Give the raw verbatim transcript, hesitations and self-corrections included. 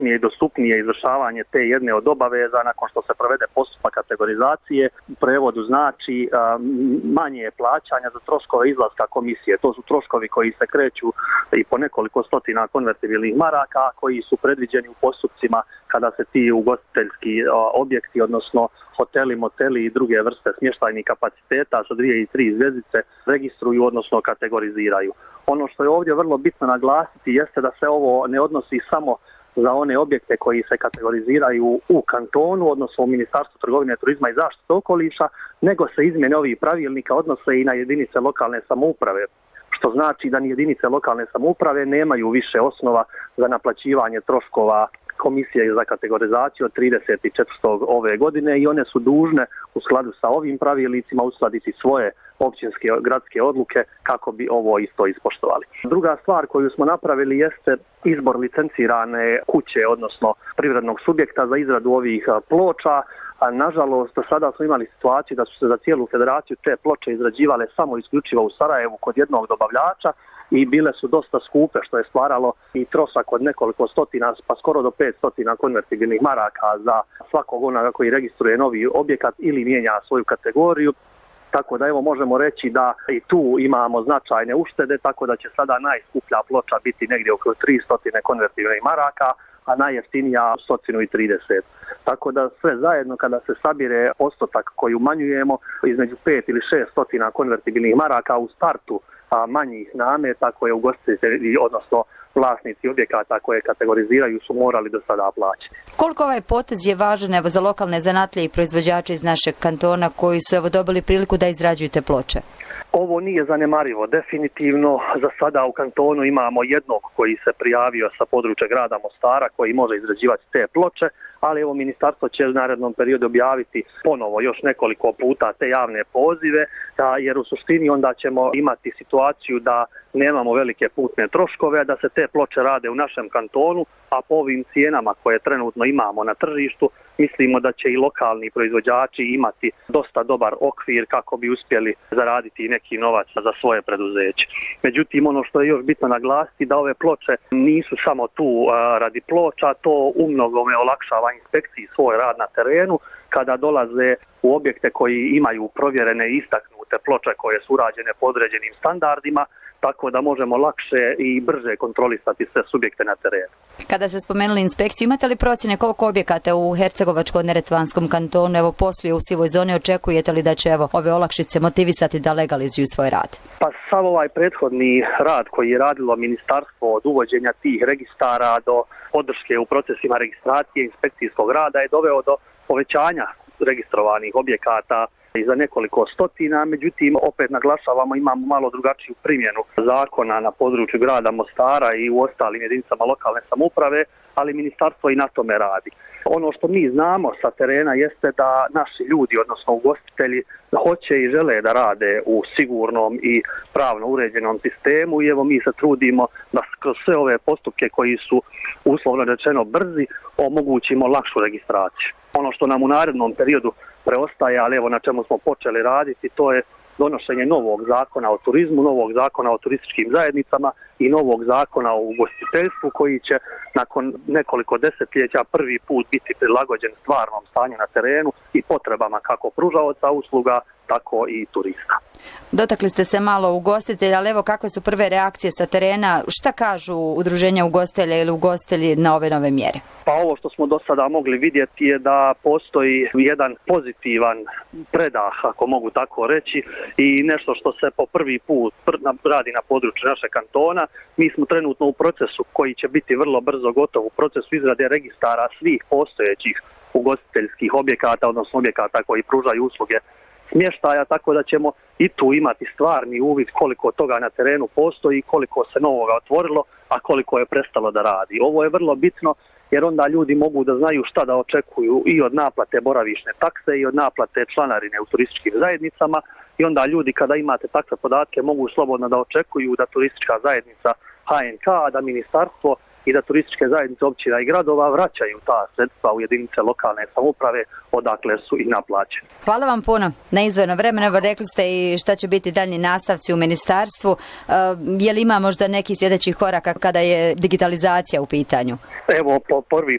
efikasnije i dostupnije izvršavanje te jedne od obaveza nakon što se provede postupak kategorizacije. U prevodu znači manje plaćanja za troškove izlaska komisije. To su troškovi koji se kreću i po nekoliko stotina konvertibilnih maraka koji su predviđeni u postupcima kada se ti ugostiteljski objekti, odnosno hoteli, moteli i druge vrste smještajnih kapaciteta sa dvije i tri zvjezdice registruju, odnosno kategoriziraju. Ono što je ovdje vrlo bitno naglasiti jeste da se ovo ne odnosi samo za one objekte koji se kategoriziraju u kantonu, odnosno u Ministarstvu trgovine, turizma i zaštite okoliša, nego se izmjene ovih pravilnika odnose i na jedinice lokalne samouprave, što znači da ni jedinice lokalne samouprave nemaju više osnova za naplaćivanje troškova komisije za kategorizaciju od trideset četvrtog ove godine i one su dužne u skladu sa ovim pravilnicima uskladiti svoje općinske gradske odluke kako bi ovo isto ispoštovali. Druga stvar koju smo napravili jeste izbor licencirane kuće, odnosno privrednog subjekta za izradu ovih ploča. A nažalost, do sada smo imali situaciju da su se za cijelu federaciju te ploče izrađivale samo isključivo u Sarajevu kod jednog dobavljača i bile su dosta skupe, što je stvaralo i trošak od nekoliko stotina, pa skoro do pet stotina konvertibilnih maraka za svakog onoga koji registruje novi objekat ili mijenja svoju kategoriju. Tako da evo možemo reći da i tu imamo značajne uštede, tako da će sada najskuplja ploča biti negdje oko tristo konvertibilnih maraka, a najjeftinija sto trideset. Tako da sve zajedno kada se sabire postotak koji umanjujemo između pet ili šest stotina konvertibilnih maraka u startu a manjih nameta koje ugostitelji, odnosno vlasnici objekata koje kategoriziraju su morali do sada plaćati. Koliko ovaj potez je važan evo, za lokalne zanatlije i proizvođače iz našeg kantona koji su evo, dobili priliku da izrađuju te ploče? Ovo nije zanemarivo. Definitivno za sada u kantonu imamo jednog koji se prijavio sa područja grada Mostara koji može izrađivati te ploče, ali evo ministarstvo će u narednom periodu objaviti ponovo još nekoliko puta te javne pozive, jer u suštini onda ćemo imati situaciju da nemamo velike putne troškove, da se te ploče rade u našem kantonu, a po ovim cijenama koje trenutno imamo na tržištu, mislimo da će i lokalni proizvođači imati dosta dobar okvir kako bi uspjeli zaraditi neki novac za svoje preduzeće. Međutim, ono što je još bitno naglasiti da ove ploče nisu samo tu radi ploča, to umnogome olakšava inspekciji svoj rad na terenu kada dolaze u objekte koji imaju provjerene i istaknute ploče koje su urađene po određenim standardima, tako da možemo lakše i brže kontrolisati sve subjekte na terenu. Kada ste spomenuli inspekciju, imate li procjene koliko objekata u Hercegovačko-neretvanskom kantonu evo poslije u sivoj zoni, očekujete li da će evo ove olakšice motivisati da legalizuju svoj rad? Pa sav ovaj prethodni rad koji je radilo ministarstvo od uvođenja tih registara do podrške u procesima registracije inspekcijskog rada je doveo do povećanja registrovanih objekata i za nekoliko stotina, međutim opet naglašavamo imamo malo drugačiju primjenu zakona na području grada Mostara i u ostalim jedinicama lokalne samouprave, ali ministarstvo i na tome radi. Ono što mi znamo sa terena jeste da naši ljudi, odnosno ugostitelji, hoće i žele da rade u sigurnom i pravno uređenom sistemu i evo mi se trudimo da kroz sve ove postupke koji su uslovno rečeno brzi omogućimo lakšu registraciju. Ono što nam u narednom periodu preostaje, ali evo na čemu smo počeli raditi, to je donošenje novog zakona o turizmu, novog zakona o turističkim zajednicama i novog zakona o ugostiteljstvu koji će nakon nekoliko desetljeća prvi put biti prilagođen stvarnom stanju na terenu i potrebama kako pružaoca usluga, tako i turista. Dotakli ste se malo ugostitelja, ali evo kakve su prve reakcije sa terena? Šta kažu udruženja ugostitelja ili ugostitelji na ove nove mjere? Pa ovo što smo do sada mogli vidjeti je da postoji jedan pozitivan predah, ako mogu tako reći, i nešto što se po prvi put radi na području našeg kantona. Mi smo trenutno u procesu koji će biti vrlo brzo gotov, u procesu izrade registara svih postojećih ugostiteljskih objekata, odnosno objekata koji pružaju usluge smještaja, tako da ćemo i tu imati stvarni uvid koliko toga na terenu postoji, koliko se novoga otvorilo, a koliko je prestalo da radi. Ovo je vrlo bitno jer onda ljudi mogu da znaju šta da očekuju i od naplate boravišne takse i od naplate članarine u turističkim zajednicama i onda ljudi kada imate takve podatke mogu slobodno da očekuju da turistička zajednica H N K, da ministarstvo i da turističke zajednice općina i gradova vraćaju ta sredstva u jedinice lokalne samouprave odakle su i naplaćeni. Hvala vam puno na izdvojeno vremena. Rekli ste i šta će biti daljnji nastavci u ministarstvu. Je li ima možda neki sljedećih koraka kada je digitalizacija u pitanju? Evo, po prvi